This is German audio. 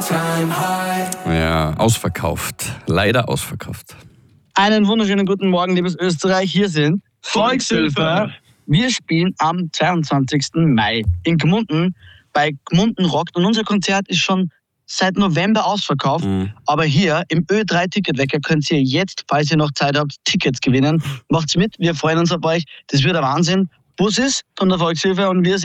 Ja, ausverkauft. Leider ausverkauft. Einen wunderschönen guten Morgen, liebes Österreich. Hier sind Volkshilfe. Wir spielen am 22. Mai in Gmunden bei Gmunden Rockt. Und unser Konzert ist schon seit November ausverkauft. Aber hier im Ö3-Ticketwecker könnt ihr jetzt, falls ihr noch Zeit habt, Tickets gewinnen. Macht's mit, wir freuen uns auf euch. Das wird ein Wahnsinn. Bus ist von der Volkshilfe und wir